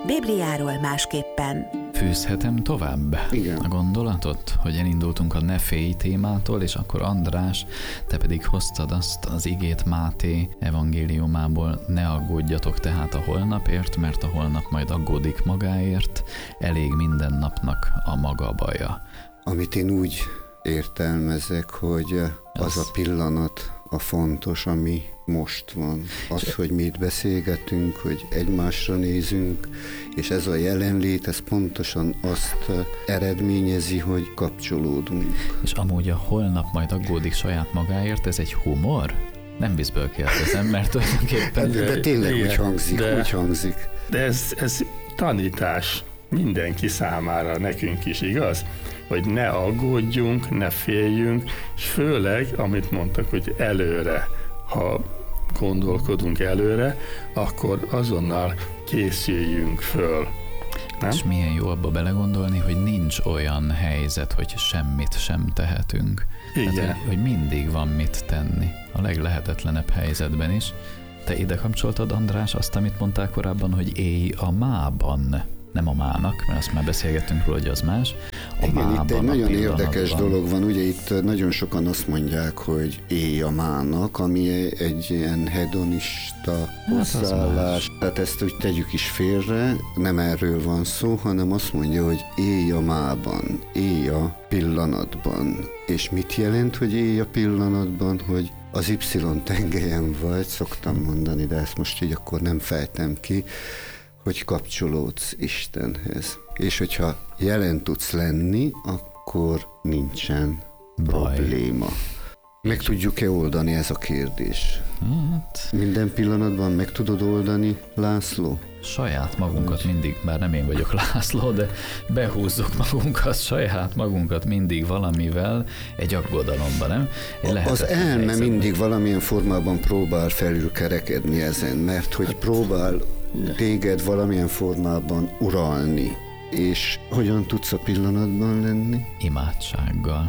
Bibliáról másképpen. Fűzhetem tovább a gondolatot, hogy elindultunk a ne félj témától, és akkor András, te pedig hoztad azt az igét Máté evangéliumából, ne aggódjatok tehát a holnapért, mert a holnap majd aggódik magáért, elég minden napnak a maga baja. Amit én úgy értelmezek, hogy az a pillanat a fontos, ami most van. Az, hogy mi itt beszélgetünk, hogy egymásra nézünk, és ez a jelenlét, ez pontosan azt eredményezi, hogy kapcsolódunk. És amúgy a holnap majd aggódik saját magáért, ez egy humor? Nem vízből kérdezem, mert tulajdonképpen... De tényleg igen, úgy hangzik. De ez tanítás mindenki számára, nekünk is, igaz? Hogy ne aggódjunk, ne féljünk, és főleg, amit mondtak, hogy előre, ha gondolkodunk előre, akkor azonnal készüljünk föl. Nem? És milyen jó abba belegondolni, hogy nincs olyan helyzet, hogy semmit sem tehetünk. Igen. Tehát, hogy mindig van mit tenni, a leglehetetlenebb helyzetben is. Te ide kapcsoltad, András, azt, amit mondtál korábban, hogy élj a mában. Nem a mának, mert azt már beszélgettünk róla, hogy az más. Igen, itt egy nagyon érdekes dolog van, ugye itt nagyon sokan azt mondják, hogy élj a mának, ami egy ilyen hedonista hozzáállás. Tehát ezt úgy tegyük is félre, nem erről van szó, hanem azt mondja, hogy élj a mában, élj a pillanatban. És mit jelent, hogy élj a pillanatban, hogy az Y-tengelyen vagy, szoktam mondani, de ezt most így akkor nem fejtem ki, hogy kapcsolódsz Istenhez. És hogyha jelen tudsz lenni, akkor nincsen probléma. Meg tudjuk-e oldani, ez a kérdés? Hát... Minden pillanatban meg tudod oldani, László? Saját magunkat mindig, bár nem én vagyok László, de behúzzuk magunkat, saját magunkat mindig valamivel egy aggodalomba, nem? Az elme mindig valamilyen formában próbál felülkerekedni ezen, mert hogy próbál téged valamilyen formában uralni. És hogyan tudsz a pillanatban lenni? Imádsággal.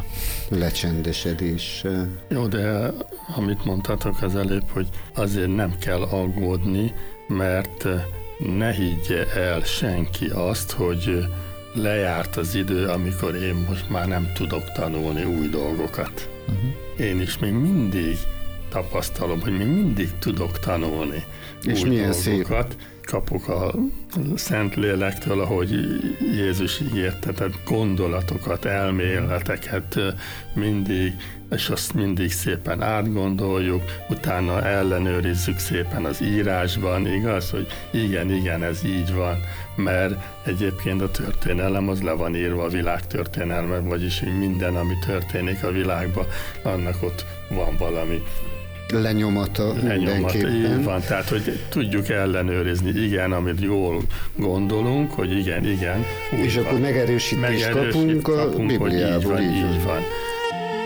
Lecsendesedéssel. Jó, de amit mondtatok az előbb, hogy azért nem kell aggódni, mert ne higgye el senki azt, hogy lejárt az idő, amikor én most már nem tudok tanulni új dolgokat. Én is még mindig tapasztalom, hogy még mindig tudok tanulni és új milyen dolgokat. Szép. Kapok a Szentlélektől, ahogy Jézus ígérte, tehát gondolatokat, elméleteket mindig, és azt mindig szépen átgondoljuk, utána ellenőrizzük szépen az írásban, igaz, hogy igen, ez így van, mert egyébként a történelem az le van írva, a világ történelme, vagyis hogy minden, ami történik a világban, annak ott van valami lenyomata mindenképpen. Így van, tehát hogy tudjuk ellenőrizni, igen, amit jól gondolunk, hogy igen. És akkor megerősítést kapunk a Bibliából. Így van.